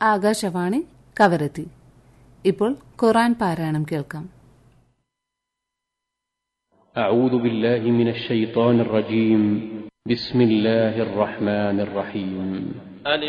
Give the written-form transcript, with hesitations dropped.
ആകാശവാണി കവരത്തി. ഇപ്പോൾ ഖുർആൻ പാരായണം കേൾക്കാം. أعوذ بالله من الشيطان الرجيم. بسم الله الرحمن الرحيم.